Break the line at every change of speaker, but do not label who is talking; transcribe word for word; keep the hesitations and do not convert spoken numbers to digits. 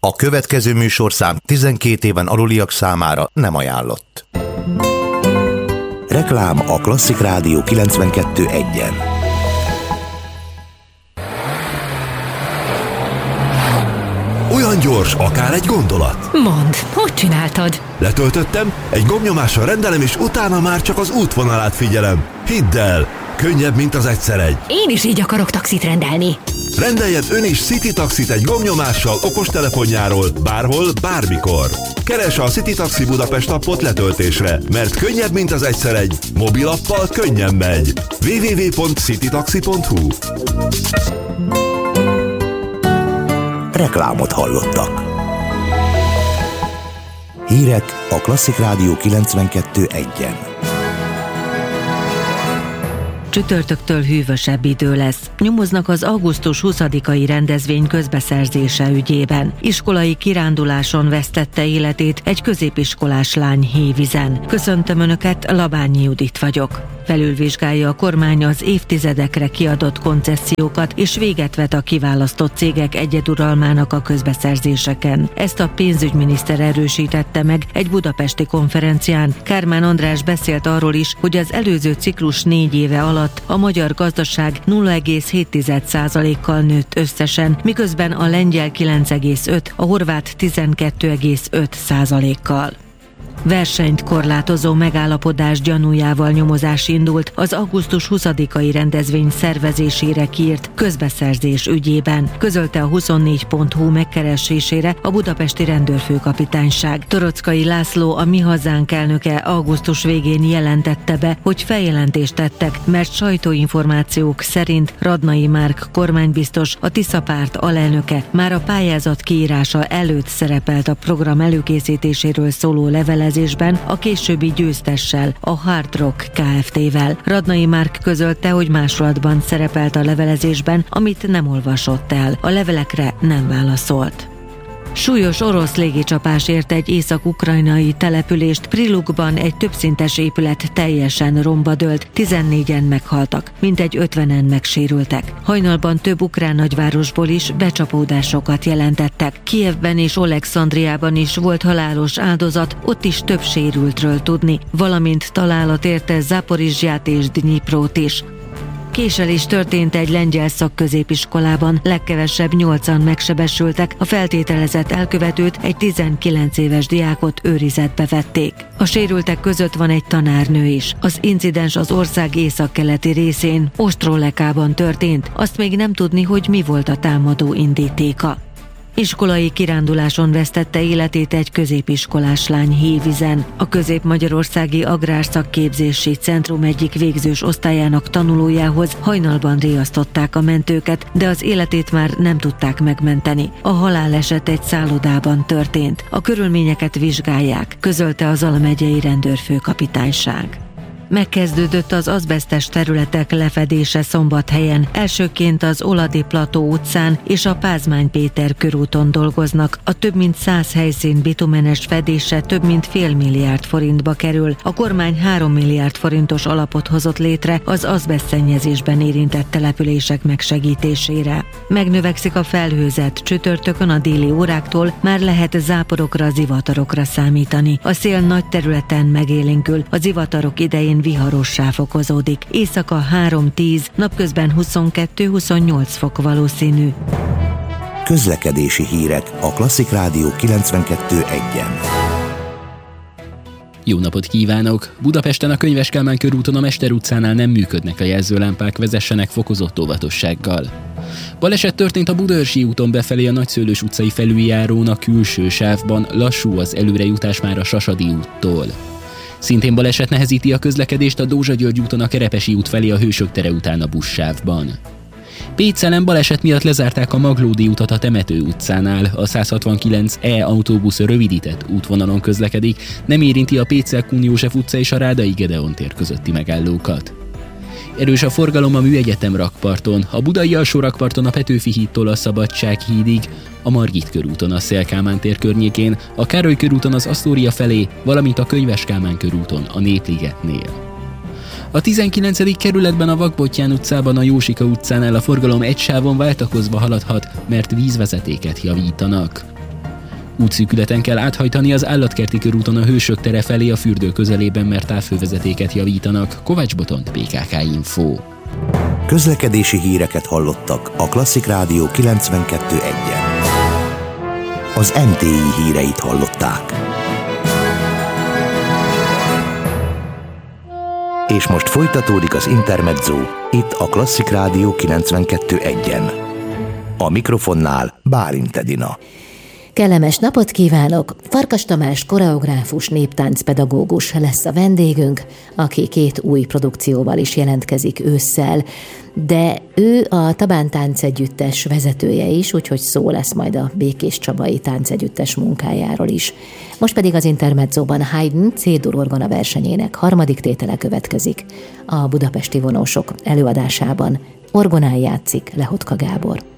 A következő műsorszám tizenkét éven aluliak számára nem ajánlott. Reklám a Klasszik Rádió kilencvenkettő egyen.
Olyan gyors, akár egy gondolat.
Mondd, hogy csináltad?
Letöltöttem, egy gombnyomással rendelem, és utána már csak az útvonalát figyelem. Hidd el, könnyebb, mint az egyszer egy.
Én is így akarok taxit rendelni.
Rendeljen ön is City Taxit egy gombnyomással okostelefonjáról, bárhol, bármikor. Keresse a City Taxi Budapest appot letöltésre, mert könnyebb, mint az egyszer egy. Mobilappal könnyen megy. double-u double-u double-u pont citytaxi pont hu.
Reklámot hallottak. Hírek a Klasszik Rádió kilencvenkettő egyen.
Csütörtöktől hűvösebb idő lesz. Nyomoznak az augusztus huszadikai rendezvény közbeszerzése ügyében. Iskolai kiránduláson vesztette életét egy középiskolás lány Hévízen. Köszöntöm Önöket, Labányi Judit vagyok. Felülvizsgálja a kormány az évtizedekre kiadott koncesziókat, és véget vet a kiválasztott cégek egyeduralmának a közbeszerzéseken. Ezt a pénzügyminiszter erősítette meg egy budapesti konferencián. Kármán András beszélt arról is, hogy az előző ciklus négy éve alatt a magyar gazdaság nulla egész hét százalékkal nőtt összesen, miközben a lengyel kilenc egész öt, a horvát tizenkét egész öt százalékkal. Versenyt korlátozó megállapodás gyanújával nyomozás indult az augusztus huszadikai rendezvény szervezésére kiírt közbeszerzés ügyében, közölte a huszonnégy pont hu megkeresésére a budapesti rendőrfőkapitányság. Toroczkai László, a Mi Hazánk elnöke augusztus végén jelentette be, hogy feljelentést tettek, mert sajtóinformációk szerint Radnai Márk kormánybiztos, a Tisza párt alelnöke már a pályázat kiírása előtt szerepelt a program előkészítéséről szóló levele a későbbi győztessel, a Hard Rock Kft-vel. Radnai Márk közölte, hogy másolatban szerepelt a levelezésben, amit nem olvasott el. A levelekre nem válaszolt. Súlyos orosz légicsapás érte egy észak-ukrajnai települést. Prilugban egy többszintes épület teljesen romba dőlt, tizennégyen meghaltak, mintegy ötvenen megsérültek. Hajnalban több ukrán nagyvárosból is becsapódásokat jelentettek. Kijevben és Olekszandriában is volt halálos áldozat, ott is több sérültről tudni, valamint találat érte Zaporizsját és Dnyiprót is. Késelés történt egy lengyel szakközépiskolában, legkevesebb nyolcan megsebesültek, a feltételezett elkövetőt, egy tizenkilenc éves diákot őrizetbe vették. A sérültek között van egy tanárnő is. Az incidens az ország északkeleti részén, Ostrolekában történt, azt még nem tudni, hogy mi volt a támadó indítéka. Iskolai kiránduláson vesztette életét egy középiskolás lány Hévízen. A Közép-Magyarországi Agrárszakképzési Centrum egyik végzős osztályának tanulójához hajnalban riasztották a mentőket, de az életét már nem tudták megmenteni. A haláleset egy szállodában történt. A körülményeket vizsgálják, közölte a Zala megyei rendőrfőkapitányság. Megkezdődött az azbesztes területek lefedése Szombathelyen. Elsőként az Oladi Plató utcán és a Pázmány Péter körúton dolgoznak. A több mint száz helyszín bitumenes fedése több mint fél milliárd forintba kerül. A kormány három milliárd forintos alapot hozott létre az azbesztszennyezésben érintett települések megsegítésére. Megnövekszik a felhőzet, csütörtökön a déli óráktól már lehet záporokra, zivatarokra számítani. A szél nagy területen megélénkül, a zivatarok idején viharossá fokozódik. Éjszaka három-tíz, napközben huszonkettő-huszonnyolc fok valószínű.
Közlekedési hírek a Klasszik Rádió kilencvenkettő egyen.
Jó napot kívánok! Budapesten a Könyves Kálmán körúton a Mester utcánál nem működnek a jelzőlámpák, vezessenek fokozott óvatossággal. Baleset történt a Budaörsi úton befelé a Nagyszőlős utcai felüljárón a külső sávban, lassú az előrejutás már a Sasadi úttól. Szintén baleset nehezíti a közlekedést a Dózsa György úton a Kerepesi út felé a Hősök tere után a buszsávban. Pécselen baleset miatt lezárták a Maglódi utat a Temető utcánál, a száz hatvankilenc E autóbusz rövidített útvonalon közlekedik, nem érinti a Pécsel-Kun József utca és a Rádai Gedeon tér közötti megállókat. Erős a forgalom a Műegyetem rakparton, a Budai alsó rakparton a Petőfi hídtól a Szabadság hídig, a Margit körúton a Széll-Kálmán tér környékén, a Károly körúton az Asztória felé, valamint a Könyves Kálmán körúton a Népligetnél. A tizenkilencedik kerületben a Vakbottyán utcában a Jósika utcánál a forgalom egy sávon váltakozva haladhat, mert vízvezetéket javítanak. Útszűkületen kell áthajtani az Állatkerti körúton a Hősök tere felé a fürdő közelében, mert távfővezetéket javítanak. Kovács Botont, bé ká ká Info.
Közlekedési híreket hallottak a Klasszik Rádió kilencvenkettő egyen. Az em té i híreit hallották. És most folytatódik az Intermezzo, itt a Klasszik Rádió kilencvenkettő egyen. A mikrofonnál Bálint Edina.
Kellemes napot kívánok! Farkas Tamás koreográfus, néptáncpedagógus lesz a vendégünk, aki két új produkcióval is jelentkezik ősszel, de ő a Tabán Táncegyüttes vezetője is, úgyhogy szó lesz majd a Békés Csabai Táncegyüttes munkájáról is. Most pedig az Intermezzóban Haydn C-dur orgona versenyének harmadik tétele következik. A budapesti vonósok előadásában orgonán játszik Lehotka Gábor.